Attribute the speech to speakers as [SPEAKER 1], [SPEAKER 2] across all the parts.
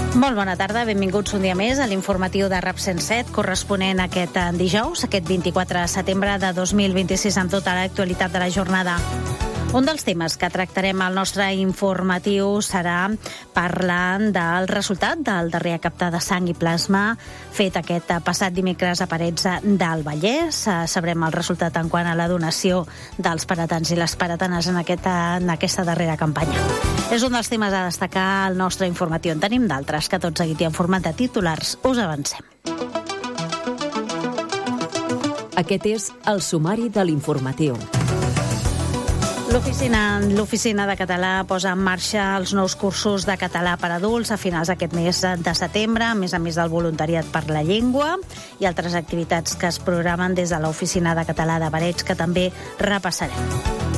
[SPEAKER 1] Molt bona tarda, benvinguts un dia més a l'informatiu de RAP 107, corresponent a aquest dijous, aquest 24 de setembre de 2026, amb tota l'actualitat de la jornada. Un dels temes que tractarem al nostre informatiu serà parlant del resultat del darrer acte de sang i plasma fet aquest passat dimecres a Parets del Vallès. Sabrem el resultat en quant a la donació dels paratans i les paratanes en aquesta darrera campanya. És un dels temes a destacar al nostre informatiu. En tenim d'altres que tot seguit i en format de titulars us avancem.
[SPEAKER 2] Aquest és el sumari de l'informatiu.
[SPEAKER 1] L'Oficina de Català posa en marxa els nous cursos de català per adults a finals d'aquest mes de setembre, a més del voluntariat per la llengua i altres activitats que es programen des de l'Oficina de Català de Parets, que també repassarem.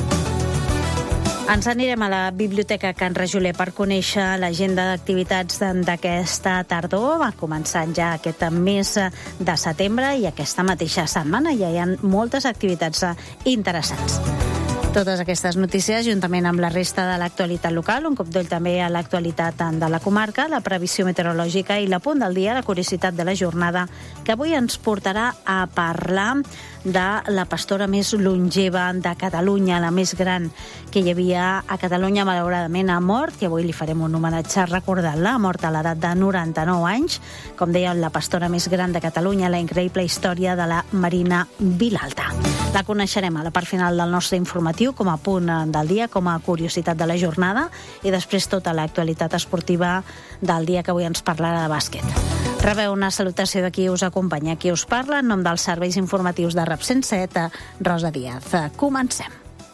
[SPEAKER 1] Ens anirem a la Biblioteca Can Rajoler per conèixer l'agenda d'activitats d'aquesta tardor. Va començant ja aquest mes de setembre i aquesta mateixa setmana ja hi ha moltes activitats interessants. Totes aquestes notícies, juntament amb la resta de l'actualitat local, un cop d'ull també a l'actualitat de la comarca, la previsió meteorològica i la punt del dia, la curiositat de la jornada, que avui ens portarà a parlar de la pastora més longeva de Catalunya, la més gran que hi havia a Catalunya, malauradament ha mort, i avui li farem un homenatge recordant-la, ha mort a l'edat de 99 anys, com deia, la pastora més gran de Catalunya, la increïble història de la Marina Vilalta. La coneixerem a la part final del nostre informatiu, com a punt del dia, com a curiositat de la jornada, i després tota l'actualitat esportiva del dia, que avui ens parlarà de bàsquet. Rebeu una salutació de qui us acompanya, qui us parla, en nom dels serveis informatius de RAP 107, Rosa Díaz. Comencem.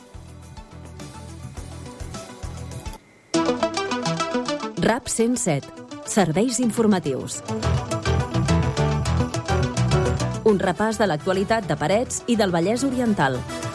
[SPEAKER 2] RAP 107, serveis informatius. Un repàs de l'actualitat de Parets i del Vallès Oriental.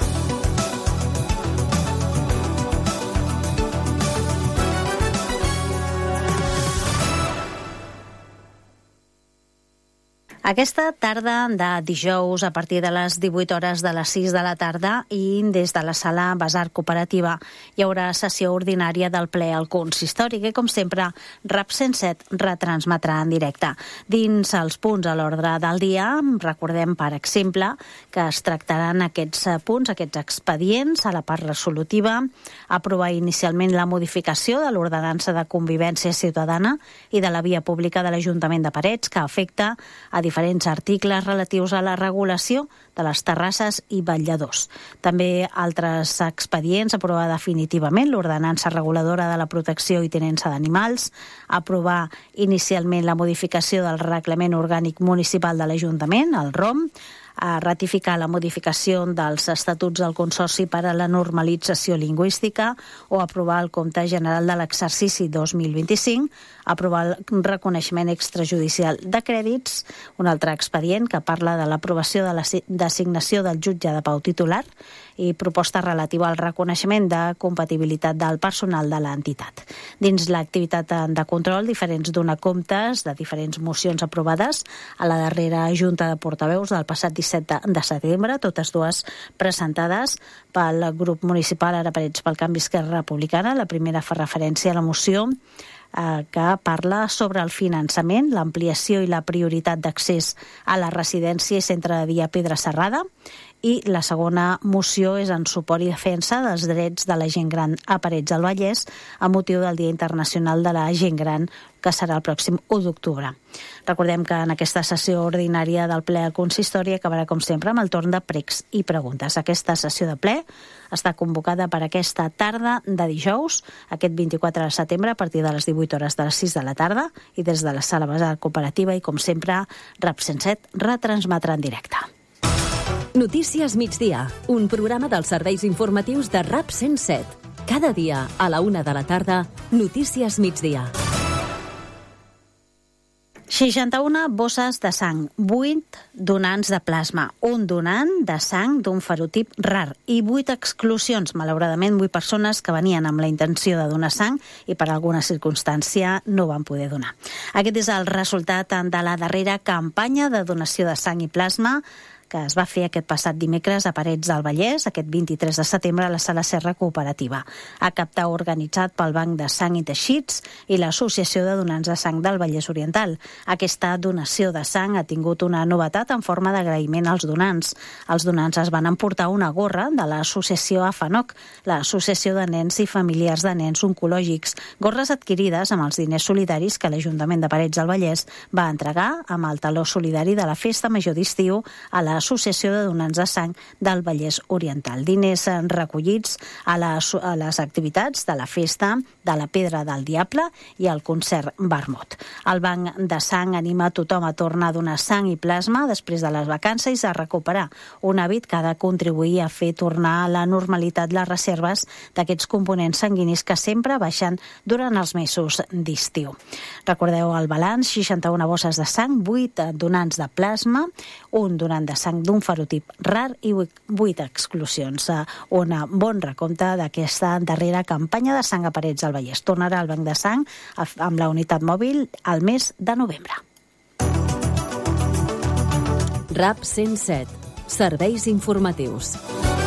[SPEAKER 1] Aquesta tarda de dijous, a partir de les 18 hores de les 6 de la tarda i des de la sala Basar Cooperativa, hi haurà sessió ordinària del ple al consistori, que, com sempre, RAP 107 retransmetrà en directe. Dins els punts a l'ordre del dia, recordem, per exemple, que es tractaran aquests punts, aquests expedients a la part resolutiva, aprovar inicialment la modificació de l'ordenança de convivència ciutadana i de la via pública de l'Ajuntament de Parets, que afecta a diferents articles relatius a la regulació de les terrasses i vetlladors. També altres expedients, aprovar definitivament l'ordenança reguladora de la protecció i tinença d'animals, aprovar inicialment la modificació del reglament orgànic municipal de l'Ajuntament, el ROM, a ratificar la modificació dels estatuts del Consorci per a la normalització lingüística o aprovar el compte general de l'exercici 2025, aprovar el reconeixement extrajudicial de crèdits, un altre expedient que parla de l'aprovació de la designació del jutge de pau titular i proposta relativa al reconeixement de compatibilitat del personal de l'entitat. Dins l'activitat de control, diferents donacomptes de diferents mocions aprovades a la darrera Junta de Portaveus del passat 17 de setembre, totes dues presentades pel grup municipal Ara Parets pel Canvi Esquerra Republicana. La primera fa referència a la moció que parla sobre el finançament, l'ampliació i la prioritat d'accés a la residència i centre de dia Pedra Serrada, i la segona moció és en suport i defensa dels drets de la gent gran a Parets del Vallès a motiu del Dia Internacional de la Gent Gran, que serà el pròxim 1 d'octubre. Recordem que en aquesta sessió ordinària del ple al consistori acabarà, com sempre, amb el torn de pregs i preguntes. Aquesta sessió de ple està convocada per aquesta tarda de dijous, aquest 24 de setembre, a partir de les 18 hores de les 6 de la tarda, i des de la sala Basar Cooperativa, i, com sempre, RAP 107 retransmetrà en directe.
[SPEAKER 2] Notícies migdia, un programa dels serveis informatius de RAP 107. Cada dia, a la 1 de la tarda, Notícies migdia.
[SPEAKER 1] 61 bosses de sang, 8 donants de plasma, un donant de sang d'un ferotip rar i 8 exclusions, malauradament 8 persones que venien amb la intenció de donar sang i per alguna circumstància no van poder donar. Aquest és el resultat de la darrera campanya de donació de sang i plasma que es va fer aquest passat dimecres a Parets del Vallès, aquest 23 de setembre a la Sala Serra Cooperativa. Acte organitzat pel Banc de Sang i Teixits i l'Associació de Donants de Sang del Vallès Oriental. Aquesta donació de sang ha tingut una novetat en forma d'agraïment als donants. Els donants es van emportar una gorra de l'associació AFANOC, l'Associació de Nens i Familiars de Nens Oncològics, gorres adquirides amb els diners solidaris que l'Ajuntament de Parets del Vallès va entregar amb el taló solidari de la Festa Major d'Estiu a l'Associació de Donants de Sang del Vallès Oriental. Diners recollits a les activitats de la Festa de la Pedra del Diable i al concert Vermut. El Banc de Sang anima tothom a tornar a donar sang i plasma després de les vacances i a recuperar un hàbit que ha de contribuir a fer tornar a la normalitat les reserves d'aquests components sanguinis que sempre baixen durant els mesos d'estiu. Recordeu el balanç: 61 bosses de sang, 8 donants de plasma, un donant de sang d'un ferotip rar i 8 exclusions. Un bon recompte d'aquesta darrera campanya de sang a Parets del Vallès. Tornarà al Banc de Sang amb la unitat mòbil al mes de novembre.
[SPEAKER 2] RAP 107. Serveis informatius.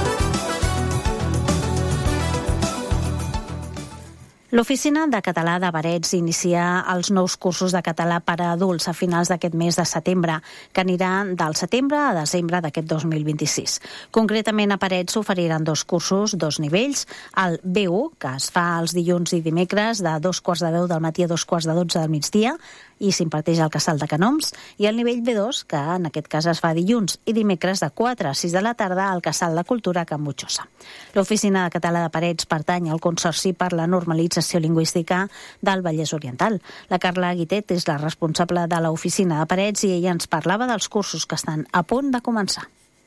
[SPEAKER 1] L'Oficina de Català de Parets inicia els nous cursos de català per a adults a finals d'aquest mes de setembre, que aniran del setembre a desembre d'aquest 2026. Concretament, a Parets s'oferiran 2 cursos, 2 nivells. El B1, que es fa els dilluns i dimecres de 2:15 del matí a 2:12 del migdia, i s'imparteix al Casal de Canoms, i el nivell B2, que en aquest cas es fa dilluns i dimecres de 4 a 6 de la tarda al Casal de Cultura Can Butxosa. L'Oficina de Català de Parets pertany al Consorci per la Normalització Lingüística del Vallès Oriental. La Carla Guitet és la responsable de l'Oficina de Parets i ella ens parlava dels cursos que estan a punt de començar.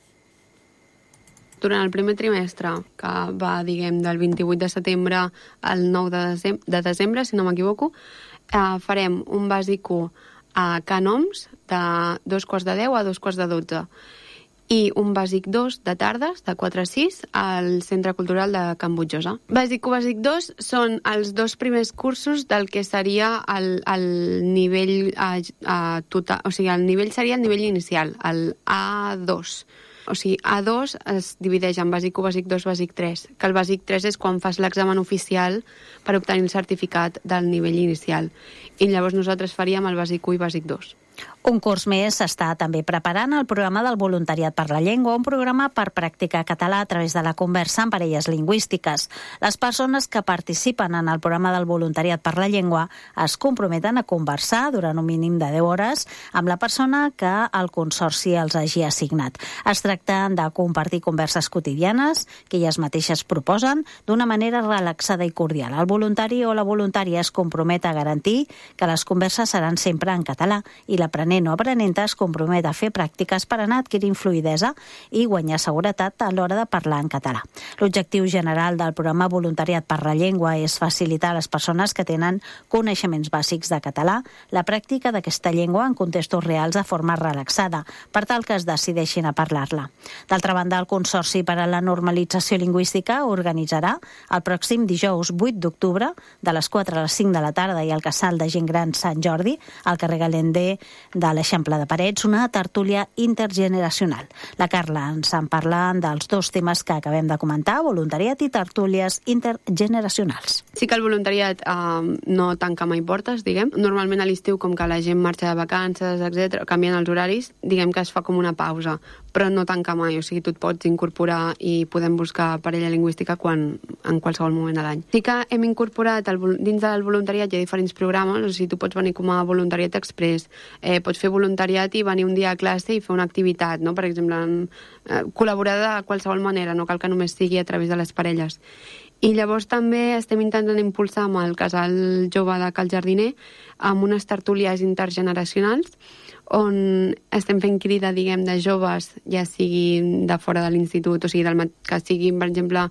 [SPEAKER 3] Durant el primer trimestre, que va, del 28 de setembre al 9 de desembre, si no m'equivoco, farem un bàsic 1 a Canoms de 2:10 a 2:12 i un bàsic 2 de tardes de 4 a 6 al Centre Cultural de Can Butxosa. Bàsic 1 i bàsic 2 són els 2 primers cursos del que seria el nivell total, o sigui, el nivell seria el nivell inicial, el A2. O sigui, A2 es divideix en bàsic 1, bàsic 2, bàsic 3, que el bàsic 3 és quan fas l'examen oficial per obtenir el certificat del nivell inicial. I llavors nosaltres faríem el bàsic 1 i bàsic 2.
[SPEAKER 1] Un curs més s'està també preparant el programa del voluntariat per la llengua, un programa per practicar català a través de la conversa amb parelles lingüístiques. Les persones que participen en el programa del voluntariat per la llengua es comprometen a conversar durant un mínim de 10 hores amb la persona que el Consorci els hagi assignat. Es tracta de compartir converses quotidianes que elles mateixes proposen d'una manera relaxada i cordial. El voluntari o la voluntària es compromet a garantir que les converses seran sempre en català i l'aprenent o aprenenta es compromet a fer pràctiques per anar adquirint fluïdesa i guanyar seguretat a l'hora de parlar en català. L'objectiu general del programa Voluntariat per la Llengua és facilitar a les persones que tenen coneixements bàsics de català la pràctica d'aquesta llengua en contextos reals de forma relaxada, per tal que es decideixin a parlar-la. D'altra banda, el Consorci per a la Normalització Lingüística organitzarà el pròxim dijous 8 d'octubre de les 4 a les 5 de la tarda i al Casal de Gent Gran Sant Jordi, al carrer Galender de l'Eixample de Parets, una tertúlia intergeneracional. La Carla ens en parla dels 2 temes que acabem de comentar, voluntariat i tertúlies intergeneracionals.
[SPEAKER 3] Sí que el voluntariat no tanca mai portes, diguem. Normalment a l'estiu, com que la gent marxa de vacances, etc., canvien els horaris, diguem que es fa com una pausa, però no tanca mai, o sigui, tu et pots incorporar i podem buscar parella lingüística en qualsevol moment de l'any. Sí que hem incorporat dins del voluntariat hi ha diferents programes, o sigui, tu pots venir com a voluntariat express, pots fer voluntariat i venir un dia a classe i fer una activitat, no? Per exemple, col·laborar de qualsevol manera, no cal que només sigui a través de les parelles. I llavors també estem intentant impulsar amb el Casal Jove de Cal Jardiner amb unes tertúlies intergeneracionals on estem fent crida, diguem, de joves, ja siguin de fora de l'institut, o sigui, que siguin, per exemple,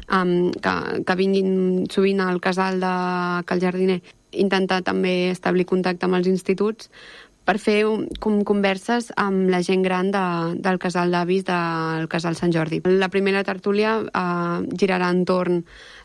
[SPEAKER 3] que vinguin sovint al Casal de Cal Jardiner, intentar també establir contacte amb els instituts per fer converses amb la gent gran del casal d'avis del Casal Sant Jordi. La primera tertúlia girarà entorn